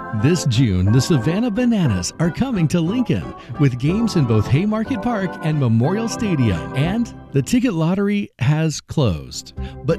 This June, the Savannah Bananas are coming to Lincoln with games in both Haymarket Park and Memorial Stadium. And the ticket lottery has closed. But